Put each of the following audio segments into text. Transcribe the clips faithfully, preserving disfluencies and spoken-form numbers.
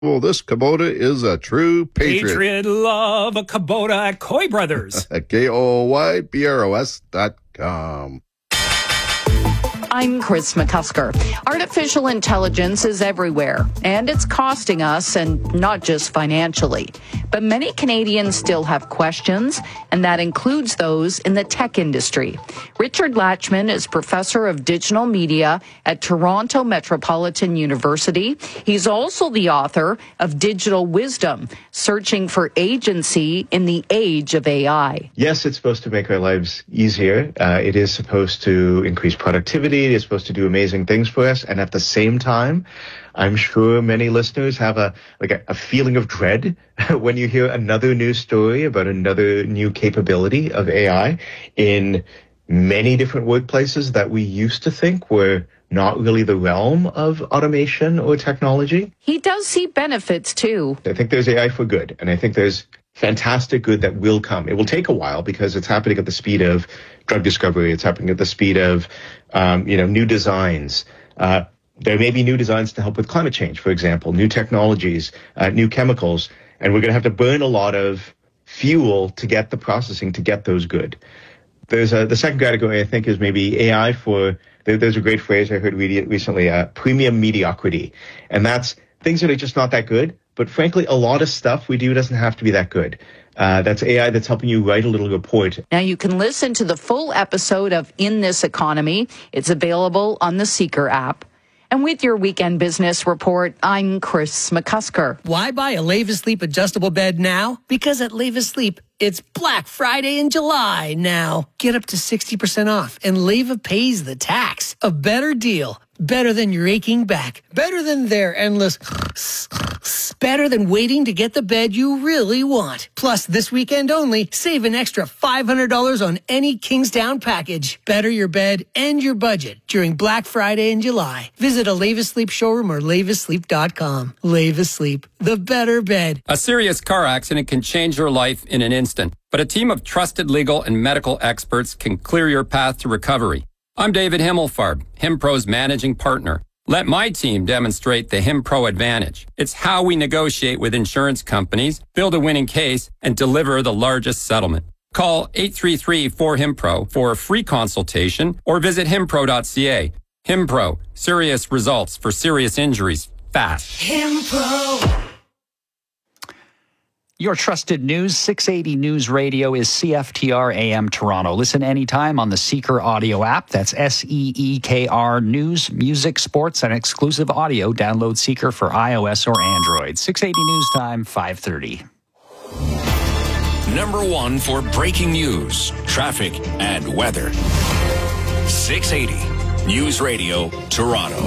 Well, this Kubota is a true patriot. Patriot love a Kubota at Coy Brothers. At K O Y B R O S dot com. I'm Chris McCusker. Artificial intelligence is everywhere, and it's costing us, and not just financially. But many Canadians still have questions, and that includes those in the tech industry. Richard Latchman is professor of digital media at Toronto Metropolitan University. He's also the author of Digital Wisdom, Searching for Agency in the Age of A I. Yes, it's supposed to make our lives easier. Uh, it is supposed to increase productivity. It is supposed to do amazing things for us. And at the same time, I'm sure many listeners have a like a, a feeling of dread when you hear another news story about another new capability of A I in many different workplaces that we used to think were not really the realm of automation or technology. He does see benefits too. I think there's A I for good, and I think there's fantastic good that will come. It will take a while because it's happening at the speed of drug discovery. It's happening at the speed of, um, you know, new designs. Uh, there may be new designs to help with climate change, for example, new technologies, uh, new chemicals, and we're going to have to burn a lot of fuel to get the processing to get those good. There's a, the second category, I think, is maybe A I for, there, there's a great phrase I heard recently, uh, premium mediocrity. And that's things that are just not that good. But frankly, a lot of stuff we do doesn't have to be that good. Uh, that's A I that's helping you write a little report. Now you can listen to the full episode of In This Economy. It's available on the Seeker app. And with your weekend business report, I'm Chris McCusker. Why buy a Leva Sleep adjustable bed now? Because at Leva Sleep, it's Black Friday in July now. Get up to sixty percent off, and Leva pays the tax. A better deal. Better than your aching back. Better than their endless... Better than waiting to get the bed you really want. Plus, this weekend only, save an extra five hundred dollars on any Kingstown package. Better your bed and your budget during Black Friday in July. Visit a Leva Sleep showroom or leva sleep dot com. Leva Sleep, the better bed. A serious car accident can change your life in an instant, but a team of trusted legal and medical experts can clear your path to recovery. I'm David Himmelfarb, HimPro's managing partner. Let my team demonstrate the HimPro advantage. It's how we negotiate with insurance companies, build a winning case, and deliver the largest settlement. Call eight three three, four, HIMPRO for a free consultation or visit himpro dot c a. HimPro, serious results for serious injuries, fast. HimPro. Your trusted news, six eighty News Radio is C F T R A M Toronto. Listen anytime on the Seeker audio app. That's S E E K R News, music, sports, and exclusive audio. Download Seeker for iOS or Android. six eighty News Time, five thirty. Number one for breaking news, traffic, and weather. six eighty News Radio, Toronto.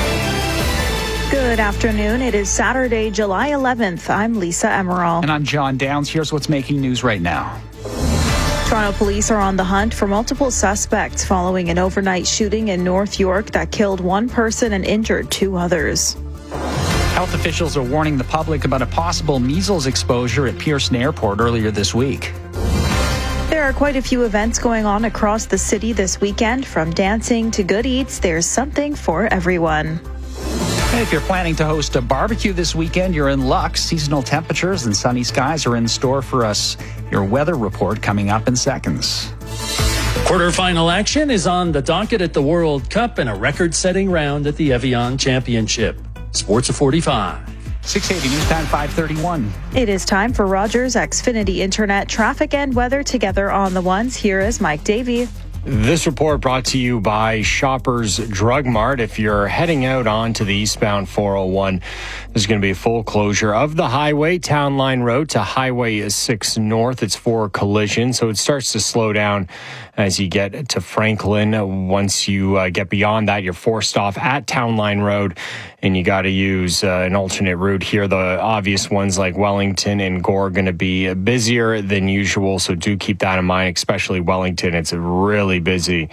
Good afternoon. It is Saturday, July eleventh. I'm Lisa Emerald. And I'm John Downs. Here's what's making news right now. Toronto police are on the hunt for multiple suspects following an overnight shooting in North York that killed one person and injured two others. Health officials are warning the public about a possible measles exposure at Pearson Airport earlier this week. There are quite a few events going on across the city this weekend. From dancing to good eats, there's something for everyone. If you're planning to host a barbecue this weekend, you're in luck. Seasonal temperatures and sunny skies are in store for us. Your weather report coming up in seconds. Quarterfinal action is on the docket at the World Cup and a record-setting round at the Evian Championship. Sports of forty-five. six eighty News Time, five thirty-one. It is time for Rogers Xfinity Internet traffic and weather together on the ones. Here is Mike Davey. This report brought to you by Shoppers Drug Mart. If you're heading out onto the eastbound four oh one, there's going to be a full closure of the highway, Town Line Road to Highway six North. It's for collision, so it starts to slow down as you get to Franklin. Once you uh, get beyond that, you're forced off at Town Line Road, and you got to use uh, an alternate route here. The obvious ones like Wellington and Gore are going to be busier than usual, so do keep that in mind, especially Wellington. It's really busy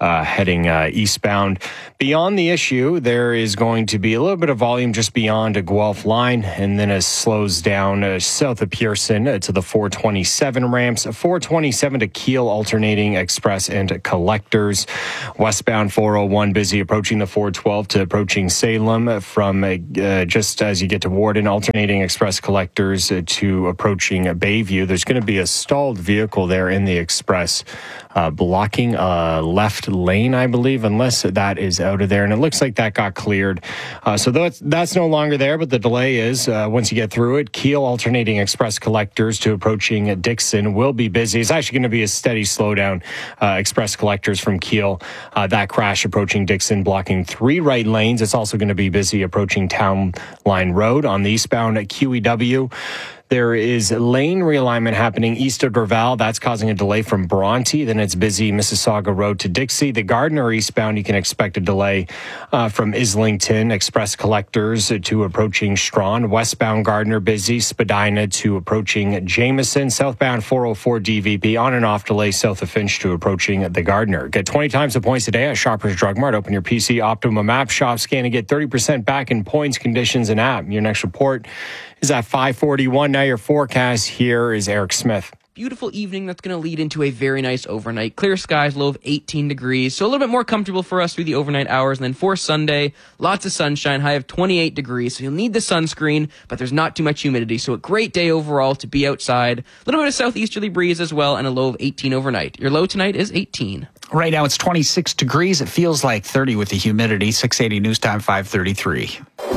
uh, heading uh, eastbound. Beyond the issue, there is going to be a little bit of volume just beyond a Guelph line, and then it slows down uh, south of Pearson uh, to the four twenty-seven ramps, four twenty-seven to Kiel, alternating express and collectors. Westbound four oh one busy approaching the four twelve to approaching Salem from uh, just as you get to Warden, alternating express collectors uh, to approaching Bayview. There's going to be a stalled vehicle there in the express uh, blocking a left lane, I believe, unless that is out of there. And it looks like that got cleared. Uh, so that's, that's no longer there, but the delay is uh, once you get through it, Kiel alternating express collectors to approaching Dixon will be busy. It's actually going to be a steady slowdown. Uh, express collectors from Kiel, uh, that crash approaching Dixon, blocking three right lanes. It's also going to be busy approaching Town Line Road on the eastbound at Q E W. There is lane realignment happening east of Dorval. That's causing a delay from Bronte. Then it's busy Mississauga Road to Dixie. The Gardner eastbound, you can expect a delay uh, from Islington. Express collectors to approaching Strawn. Westbound Gardner busy. Spadina to approaching Jameson. Southbound four oh four D V P on and off delay south of Finch to approaching the Gardner. Get twenty times the points a day at Shoppers Drug Mart. Open your P C Optimum app shop scan and get thirty percent back in points, conditions, and app. Your next report is at five forty-one. Now your forecast here is Eric Smith. Beautiful evening that's going to lead into a very nice overnight. Clear skies, low of eighteen degrees, so a little bit more comfortable for us through the overnight hours. And then for Sunday, lots of sunshine, high of twenty-eight degrees, so you'll need the sunscreen, but there's not too much humidity. So a great day overall to be outside. A little bit of southeasterly breeze as well, and a low of eighteen overnight. Your low tonight is eighteen. Right now it's twenty-six degrees. It feels like thirty with the humidity. six eighty News Time, five thirty-three.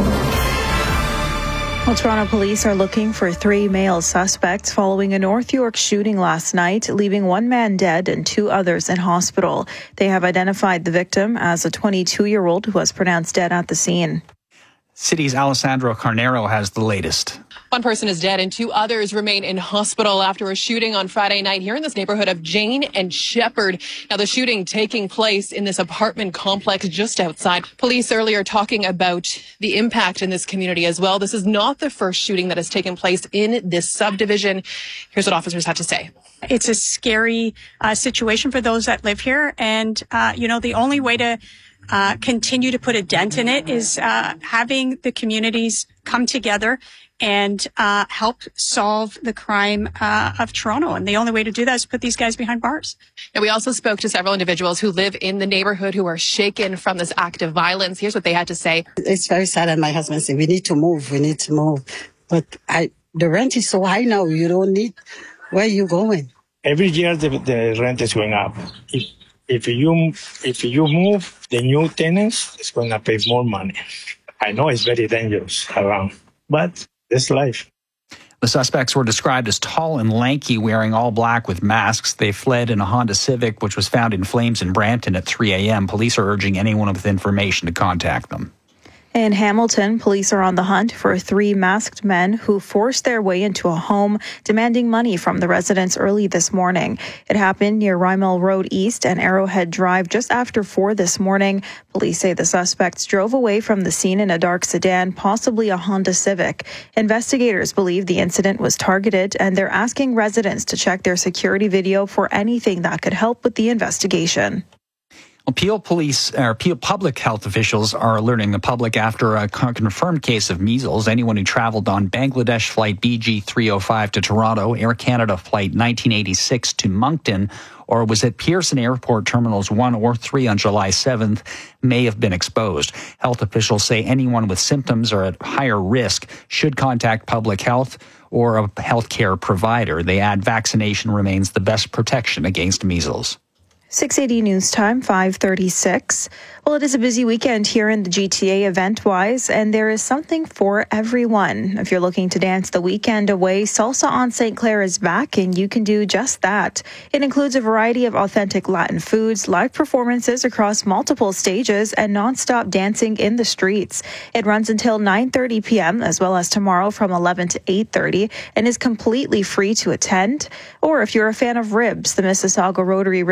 Well, Toronto police are looking for three male suspects following a North York shooting last night, leaving one man dead and two others in hospital. They have identified the victim as a twenty-two-year-old who was pronounced dead at the scene. City's Alessandro Carnero has the latest. One person is dead and two others remain in hospital after a shooting on Friday night here in this neighborhood of Jane and Shepherd. Now, the shooting taking place in this apartment complex just outside. Police earlier talking about the impact in this community as well. This is not the first shooting that has taken place in this subdivision. Here's what officers had to say. It's a scary uh, situation for those that live here. And, uh, you know, the only way to uh, continue to put a dent in it is uh, having the communities come together and uh, help solve the crime uh, of Toronto. And the only way to do that is put these guys behind bars. And we also spoke to several individuals who live in the neighborhood who are shaken from this act of violence. Here's what they had to say. It's very sad. And my husband said, we need to move. We need to move. But I, the rent is so high now. You don't need. Where are you going? Every year the, the rent is going up. If, if you if you move, the new tenants is going to pay more money. I know it's very dangerous around, but it's life. The suspects were described as tall and lanky, wearing all black with masks. They fled in a Honda Civic, which was found in flames in Brampton at three a.m. Police are urging anyone with information to contact them. In Hamilton, police are on the hunt for three masked men who forced their way into a home, demanding money from the residents early this morning. It happened near Rymel Road East and Arrowhead Drive just after four this morning. Police say the suspects drove away from the scene in a dark sedan, possibly a Honda Civic. Investigators believe the incident was targeted, and they're asking residents to check their security video for anything that could help with the investigation. Well, Peel police or Peel public health officials are alerting the public after a confirmed case of measles. Anyone who traveled on Bangladesh flight B G three oh five to Toronto, Air Canada flight nineteen eighty-six to Moncton, or was at Pearson Airport Terminals one or three on July seventh may have been exposed. Health officials say anyone with symptoms or at higher risk should contact public health or a healthcare provider. They add vaccination remains the best protection against measles. six eighty News Time, five thirty-six. Well, it is a busy weekend here in the G T A event-wise, and there is something for everyone. If you're looking to dance the weekend away, Salsa on Saint Clair is back, and you can do just that. It includes a variety of authentic Latin foods, live performances across multiple stages, and nonstop dancing in the streets. It runs until nine thirty p.m., as well as tomorrow from eleven to eight thirty, and is completely free to attend. Or if you're a fan of ribs, the Mississauga Rotary Rib Fest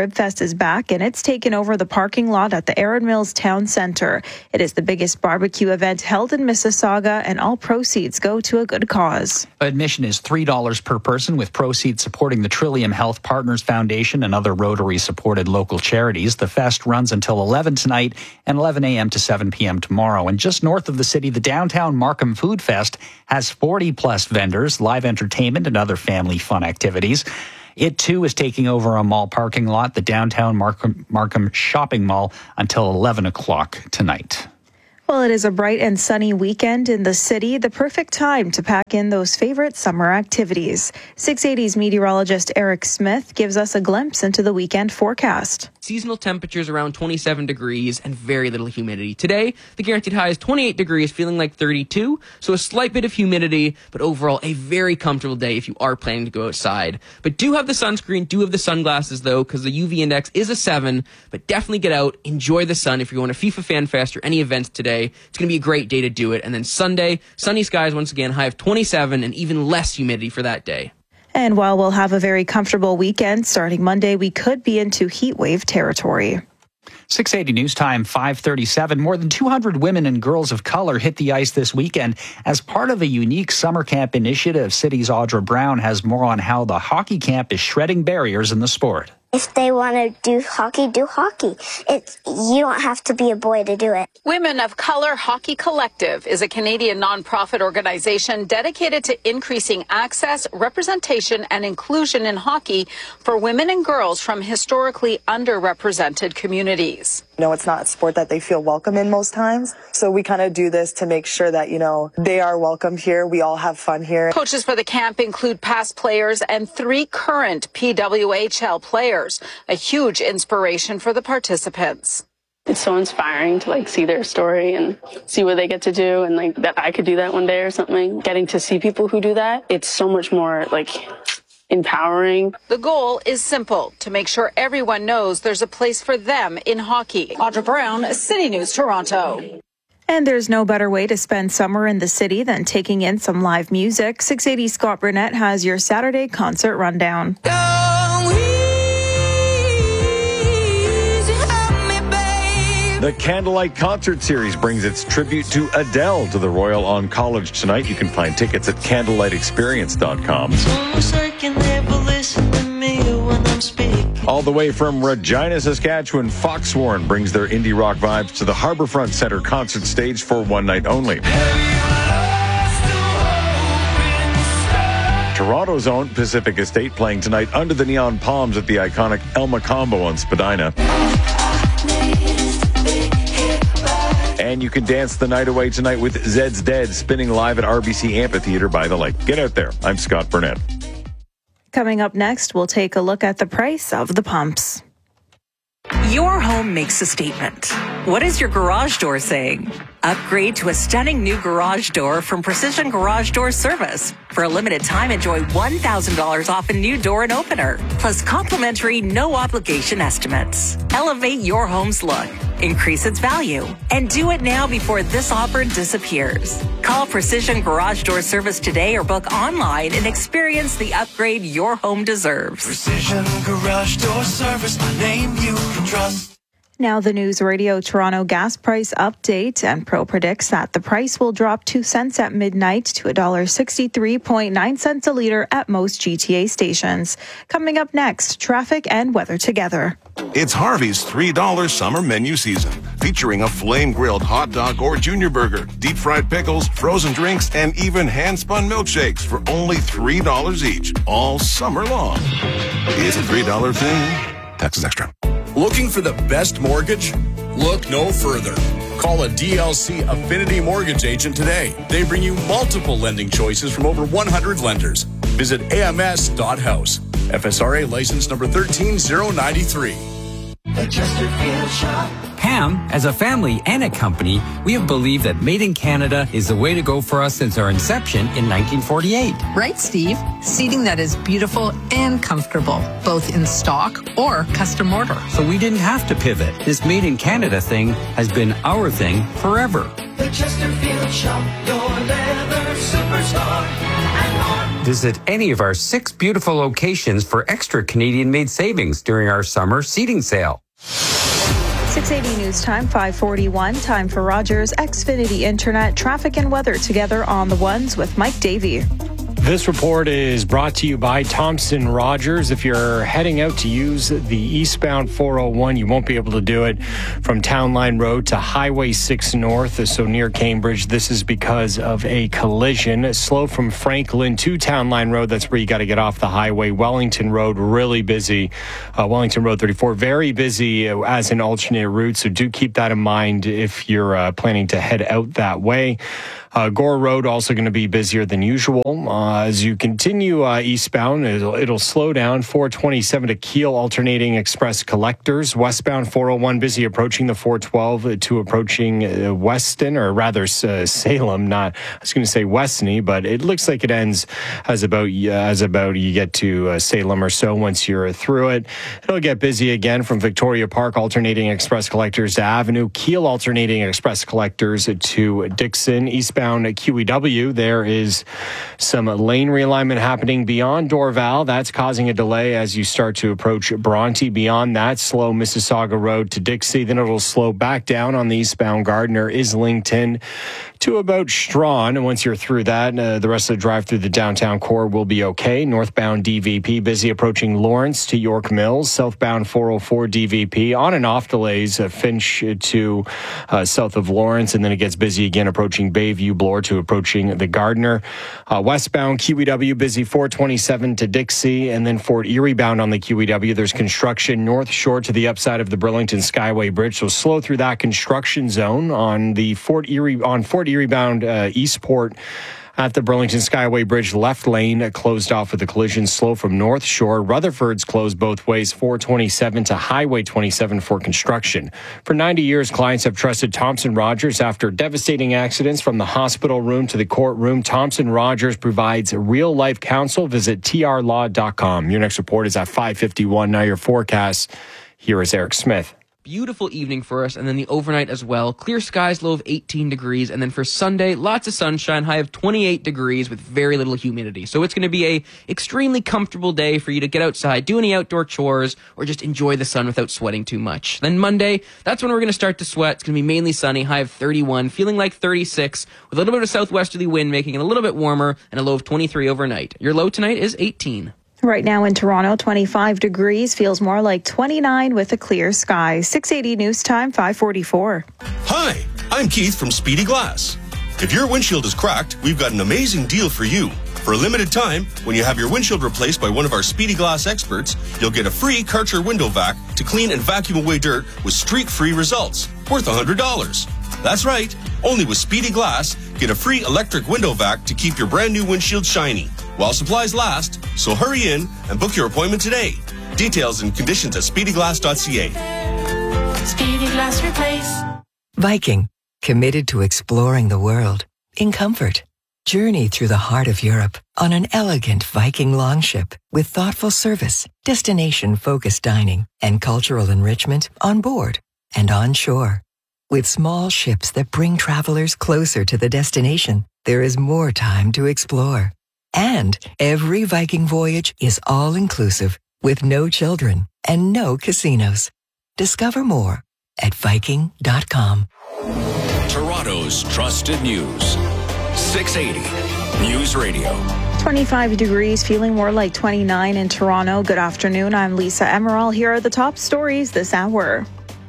is back, and it's taken over the parking lot at the Erin Mills Town Centre. It is the biggest barbecue event held in Mississauga, and all proceeds go to a good cause. Admission is three dollars per person, with proceeds supporting the Trillium Health Partners Foundation and other Rotary-supported local charities. The fest runs until eleven tonight and eleven a.m. to seven p.m. tomorrow. And just north of the city, the downtown Markham Food Fest has forty plus vendors, live entertainment, and other family fun activities. It, too, is taking over a mall parking lot, the downtown Markham, Markham Shopping Mall, until eleven o'clock tonight. Well, it is a bright and sunny weekend in the city, the perfect time to pack in those favorite summer activities. six eighty's meteorologist Eric Smith gives us a glimpse into the weekend forecast. Seasonal temperatures around twenty-seven degrees and very little humidity. Today, the guaranteed high is twenty-eight degrees, feeling like thirty-two, so a slight bit of humidity, but overall a very comfortable day if you are planning to go outside. But do have the sunscreen, do have the sunglasses though, because the U V index is a seven, but definitely get out, enjoy the sun if you're going to FIFA Fan Fest or any events today. It's going to be a great day to do it. And then Sunday, sunny skies once again, high of twenty-seven and even less humidity for that day. And while we'll have a very comfortable weekend, starting Monday, we could be into heat wave territory. six eighty News Time, five thirty-seven. More than two hundred women and girls of color hit the ice this weekend as part of a unique summer camp initiative. City's Audra Brown has more on how the hockey camp is shredding barriers in the sport. If they want to do hockey, do hockey. It's, you don't have to be a boy to do it. Women of Color Hockey Collective is a Canadian nonprofit organization dedicated to increasing access, representation, and inclusion in hockey for women and girls from historically underrepresented communities. You know, it's not a sport that they feel welcome in most times. So we kind of do this to make sure that, you know, they are welcomed here. We all have fun here. Coaches for the camp include past players and three current P W H L players, a huge inspiration for the participants. It's so inspiring to like see their story and see what they get to do, and like that I could do that one day or something. Getting to see people who do that, it's so much more like empowering. The goal is simple, to make sure everyone knows there's a place for them in hockey. Audra Brown, City News, Toronto. And there's no better way to spend summer in the city than taking in some live music. six eighty Scott Burnett has your Saturday concert rundown. The Candlelight Concert Series brings its tribute to Adele to the Royal on College tonight. You can find tickets at candlelight experience dot com. All the way from Regina, Saskatchewan, Foxwarn brings their indie rock vibes to the Harbourfront Centre concert stage for one night only. Toronto's own Pacific Estate playing tonight under the neon palms at the iconic El Macombo on Spadina. And you can dance the night away tonight with Zed's Dead spinning live at R B C Amphitheatre by the Lake. Get out there. I'm Scott Burnett. Coming up next, we'll take a look at the price of the pumps. Your home makes a statement. What is your garage door saying? Upgrade to a stunning new garage door from Precision Garage Door Service. For a limited time, enjoy one thousand dollars off a new door and opener, plus complimentary no-obligation estimates. Elevate your home's look, increase its value, and do it now before this offer disappears. Call Precision Garage Door Service today or book online and experience the upgrade your home deserves. Precision Garage Door Service, a name you can trust. Now the News Radio Toronto gas price update, and Pro predicts that the price will drop two cents at midnight to one dollar sixty-three point nine cents a litre at most G T A stations. Coming up next, traffic and weather together. It's Harvey's three dollar summer menu season, featuring a flame-grilled hot dog or junior burger, deep-fried pickles, frozen drinks, and even hand-spun milkshakes for only three dollars each, all summer long. It's a three dollar thing. Taxes extra. Looking for the best mortgage? Look no further. Call a D L C Affinity Mortgage agent today. They bring you multiple lending choices from over one hundred lenders. Visit A M S dot house. F S R A license number one three zero nine three. The Chesterfield Shop. Pam, as a family and a company, we have believed that Made in Canada is the way to go for us since our inception in nineteen forty-eight. Right, Steve? Seating that is beautiful and comfortable, both in stock or custom order. So we didn't have to pivot. This Made in Canada thing has been our thing forever. The Chesterfield Shop, your leather superstar, and more. Visit any of our six beautiful locations for extra Canadian-made savings during our summer seating sale. six eighty News Time, five forty-one. Time for Rogers Xfinity Internet traffic and weather together on the ones with Mike Davey. This report is brought to you by Thompson Rogers. If you're heading out to use the eastbound four oh one, you won't be able to do it from Town Line Road to Highway six North, so near Cambridge. This is because of a collision. Slow from Franklin to Town Line Road. That's where you got to get off the highway. Wellington Road, really busy. Uh, Wellington Road thirty-four, very busy as an alternate route, so do keep that in mind if you're uh, planning to head out that way. Uh, Gore Road also going to be busier than usual. Uh, as you continue uh, eastbound, it'll, it'll slow down. four twenty-seven to Kiel, alternating express collectors. Westbound four oh one busy approaching the four twelve to approaching uh, Weston, or rather uh, Salem. Not, I was going to say Westney, but it looks like it ends as about uh, as about you get to uh, Salem or so. Once you're through it, it'll get busy again from Victoria Park, alternating express collectors to Avenue. Kiel, alternating express collectors to Dixon. Eastbound Q E W, there is some lane realignment happening beyond Dorval. That's causing a delay as you start to approach Bronte. Beyond that, slow Mississauga Road to Dixie. Then it'll slow back down on the eastbound Gardner, Islington to about Strawn. And once you're through that, uh, the rest of the drive through the downtown core will be okay. Northbound D V P busy approaching Lawrence to York Mills. Southbound four oh four D V P on and off delays, uh, Finch to uh, south of Lawrence. And then it gets busy again approaching Bayview, Bloor to approaching the Gardner. Uh, westbound Q E W busy four twenty-seven to Dixie, and then Fort Erie bound on the Q E W. There's construction North Shore to the upside of the Burlington Skyway Bridge, so slow through that construction zone on the Fort Erie on Fort Erie bound uh, Eastport. At the Burlington Skyway Bridge, left lane closed off with a collision, slow from North Shore. Rutherford's closed both ways, four twenty-seven to Highway twenty-seven for construction. For ninety years, clients have trusted Thompson Rogers after devastating accidents from the hospital room to the courtroom. Thompson Rogers provides real-life counsel. Visit T R law dot com. Your next report is at five fifty-one. Now your forecast. Here is Eric Smith. Beautiful evening for us, and then the overnight as well. Clear skies, low of eighteen degrees, and then for Sunday, lots of sunshine, high of twenty-eight degrees with very little humidity. So it's going to be a extremely comfortable day for you to get outside, do any outdoor chores, or just enjoy the sun without sweating too much. Then Monday, that's when we're going to start to sweat. It's going to be mainly sunny, high of thirty-one, feeling like thirty-six, with a little bit of southwesterly wind making it a little bit warmer, and a low of twenty-three overnight. Your low tonight is eighteen. Right now in Toronto, twenty-five degrees, feels more like twenty-nine with a clear sky. six eighty News Time, five forty-four. Hi, I'm Keith from Speedy Glass. If your windshield is cracked, we've got an amazing deal for you. For a limited time, when you have your windshield replaced by one of our Speedy Glass experts, you'll get a free Karcher window vac to clean and vacuum away dirt with streak-free results, worth one hundred dollars. That's right, only with Speedy Glass, get a free electric window vac to keep your brand new windshield shiny while supplies last, so hurry in and book your appointment today. Details and conditions at speedy glass dot c a. Speedy Glass Replace. Viking, committed to exploring the world in comfort. Journey through the heart of Europe on an elegant Viking longship with thoughtful service, destination-focused dining, and cultural enrichment on board and on shore. With small ships that bring travelers closer to the destination, there is more time to explore. And every Viking voyage is all-inclusive with no children and no casinos. Discover more at Viking dot com. Toronto's trusted news. six eighty News Radio. twenty-five degrees, feeling more like twenty-nine in Toronto. Good afternoon. I'm Lisa Emerald. Here are the top stories this hour.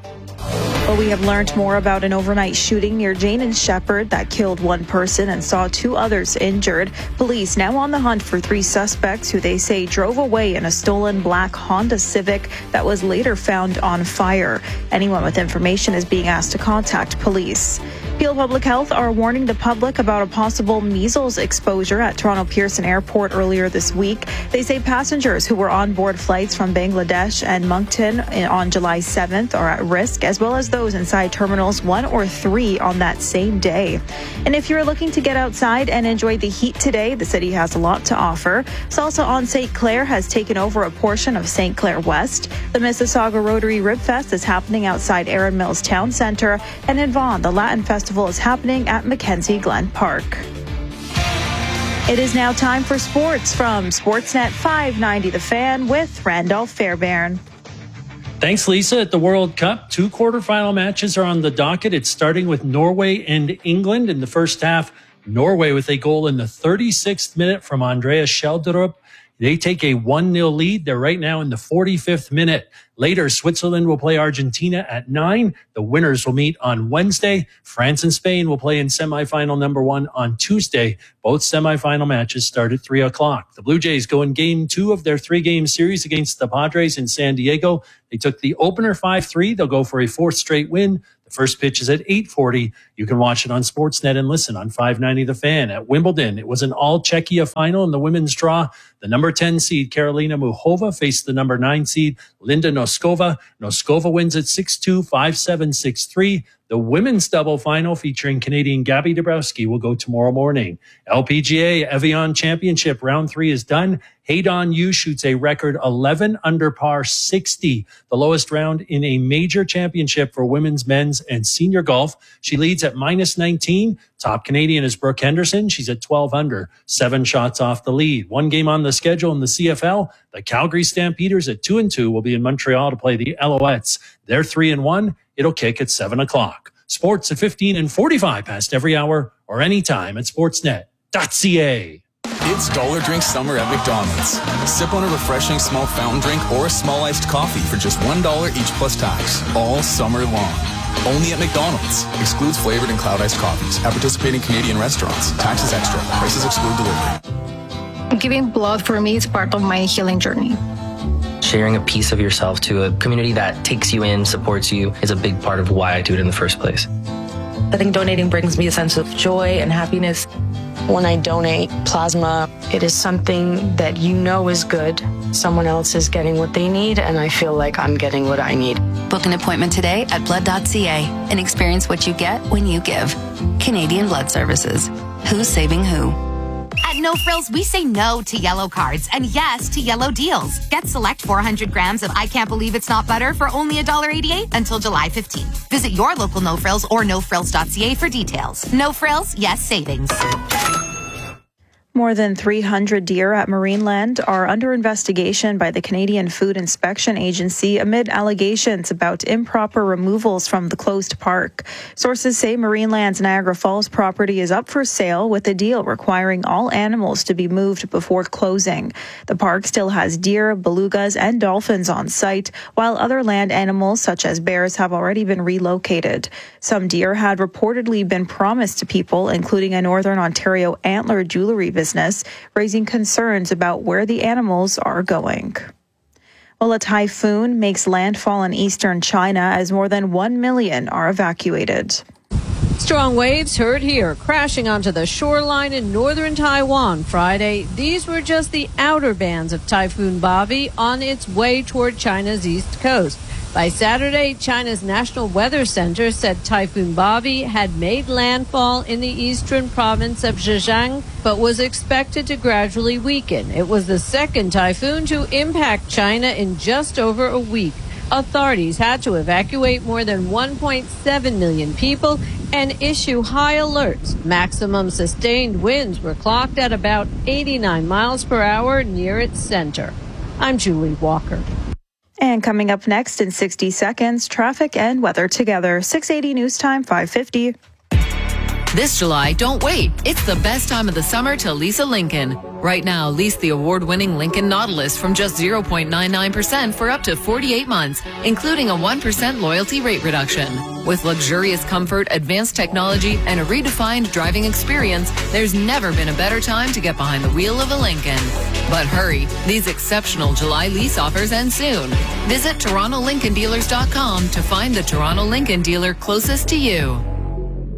Well, we have learned more about an overnight shooting near Jane and Shepherd that killed one person and saw two others injured. Police now on the hunt for three suspects who they say drove away in a stolen black Honda Civic that was later found on fire. Anyone with information is being asked to contact police. Peel Public Health are warning the public about a possible measles exposure at Toronto Pearson Airport earlier this week. They say passengers who were on board flights from Bangladesh and Moncton on July seventh are at risk, as well as those inside terminals one or three on that same day. And if you're looking to get outside and enjoy the heat today, the city has a lot to offer. Salsa on Saint Clair has taken over a portion of Saint Clair West. The Mississauga Rotary Rib Fest is happening outside Erin Mills Town Centre. And in Vaughan, the Latin Festival is happening at Mackenzie Glen Park. It is now time for sports from Sportsnet five ninety The Fan with Randolph Fairbairn. Thanks, Lisa. At the World Cup, two quarterfinal matches are on the docket. It's starting with Norway and England. In the first half, Norway with a goal in the thirty-sixth minute from Andreas Schjelderup. They take a one nil lead. They're right now in the forty-fifth minute. Later, Switzerland will play Argentina at nine. The winners will meet on Wednesday. France and Spain will play in semifinal number one on Tuesday. Both semifinal matches start at three o'clock. The Blue Jays go in game two of their three-game series against the Padres in San Diego. They took the opener five three. They'll go for a fourth straight win. The first pitch is at eight forty. You can watch it on Sportsnet and listen on five ninety The Fan. At Wimbledon, it was an all-Czechia final in the women's draw. The number ten seed, Karolina Muchova, faced the number nine seed, Linda Noskova. Noskova wins at six two, five seven, six three. The women's double final featuring Canadian Gabby Dabrowski will go tomorrow morning. L P G A Evian Championship round three is done. Haydon Yu shoots a record eleven under par sixty, the lowest round in a major championship for women's, men's, and senior golf. She leads at minus nineteen. Top Canadian is Brooke Henderson. She's at twelve under, seven shots off the lead. One game on the schedule in the C F L. The Calgary Stampeders at two and two will be in Montreal to play the Alouettes. They're three and one. It'll kick at seven o'clock. Sports at fifteen and forty-five past every hour or anytime at sportsnet dot c a. It's Dollar Drink Summer at McDonald's. Sip on a refreshing small fountain drink or a small iced coffee for just one dollar each plus tax, all summer long. Only at McDonald's. Excludes flavored and cloud iced coffees at participating Canadian restaurants. Taxes extra. Prices exclude delivery. Giving blood for me is part of my healing journey. Sharing a piece of yourself to a community that takes you in, supports you, is a big part of why I do it in the first place. I think donating brings me a sense of joy and happiness. When I donate plasma, it is something that you know is good. Someone else is getting what they need, and I feel like I'm getting what I need. Book an appointment today at blood dot c a and experience what you get when you give. Canadian Blood Services. Who's saving who? At No Frills, we say no to yellow cards and yes to yellow deals. Get select four hundred grams of I Can't Believe It's Not Butter for only one dollar eighty-eight until July fifteenth. Visit your local No Frills or no frills dot c a for details. No Frills, yes savings. More than three hundred deer at Marineland are under investigation by the Canadian Food Inspection Agency amid allegations about improper removals from the closed park. Sources say Marineland's Niagara Falls property is up for sale with a deal requiring all animals to be moved before closing. The park still has deer, belugas, and dolphins on site, while other land animals such as bears have already been relocated. Some deer had reportedly been promised to people, including a Northern Ontario antler jewelry business. Business, raising concerns about where the animals are going. Well, a typhoon makes landfall in eastern China as more than one million are evacuated. Strong waves heard here, crashing onto the shoreline in northern Taiwan Friday. These were just the outer bands of Typhoon Bavi on its way toward China's east coast. By Saturday, China's National Weather Center said Typhoon Bavi had made landfall in the eastern province of Zhejiang, but was expected to gradually weaken. It was the second typhoon to impact China in just over a week. Authorities had to evacuate more than one point seven million people and issue high alerts. Maximum sustained winds were clocked at about eighty-nine miles per hour near its center. I'm Julie Walker. And coming up next in sixty seconds, traffic and weather together. six eighty News Time, five fifty. This July, don't wait. It's the best time of the summer to lease a Lincoln. Right now, lease the award-winning Lincoln Nautilus from just zero point nine nine percent for up to forty-eight months, including a one percent loyalty rate reduction. With luxurious comfort, advanced technology, and a redefined driving experience, there's never been a better time to get behind the wheel of a Lincoln. But hurry, these exceptional July lease offers end soon. Visit Toronto Lincoln Dealers dot com to find the Toronto Lincoln dealer closest to you.